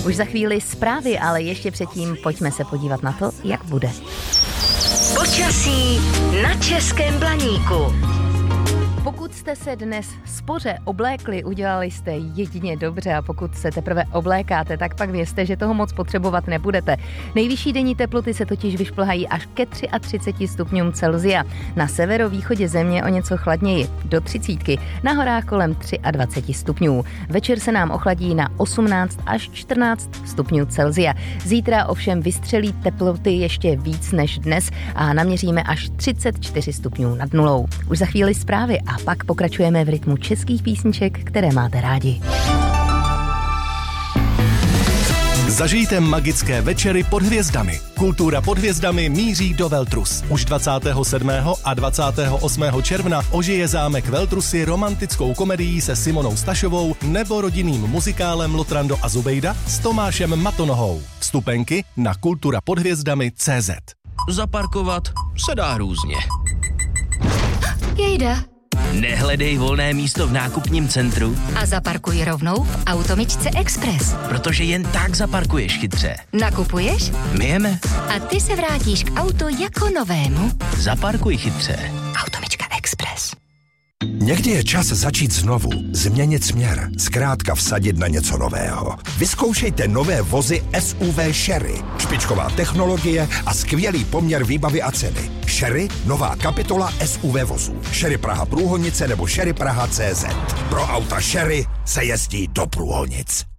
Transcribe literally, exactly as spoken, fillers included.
Už za chvíli zprávy, ale ještě předtím pojďme se podívat na to, jak bude. Počasí na Českém Blaníku. Pokud jste se dnes spoře oblékli, udělali jste jedině dobře, a pokud se teprve oblékáte, tak pak vězte, že toho moc potřebovat nebudete. Nejvyšší denní teploty se totiž vyšplhají až ke třiceti třemi stupňům Celsia. Na severovýchodě země o něco chladněji, do třicítky, na horách kolem dvaceti tří stupňů. Večer se nám ochladí na osmnáct až čtrnáct stupňů Celsia. Zítra ovšem vystřelí teploty ještě víc než dnes a naměříme až třicet čtyři stupňů nad nulou. Už za chvíli zprávy a pak pokračujeme v rytmu českých písniček, které máte rádi. Zažijte magické večery pod hvězdami. Kultura pod hvězdami míří do Veltrus. Už dvacátého sedmého a dvacátého osmého června ožije zámek Veltrusy romantickou komedií se Simonou Stašovou nebo rodinným muzikálem Lotrando a Zubejda s Tomášem Matonohou. Vstupenky na kultura pod hvězdami tečka cé zet. Zaparkovat se dá různě. Jejda. Nehledej volné místo v nákupním centru A zaparkuj rovnou v Automičce Express. protože jen tak zaparkuješ chytře. Nakupuješ My jeme. a ty se vrátíš k autu jako novému. Zaparkuj chytře. Automička Express. Někdy je čas začít znovu, změnit směr, zkrátka vsadit na něco nového. Vyzkoušejte nové vozy S U V Sherry. Špičková technologie a skvělý poměr výbavy a ceny. Sherry, nová kapitola S U V vozů. Sherry Praha Průhonice nebo Sherry Praha tečka cé zet. Pro auta Sherry se jezdí do Průhonic.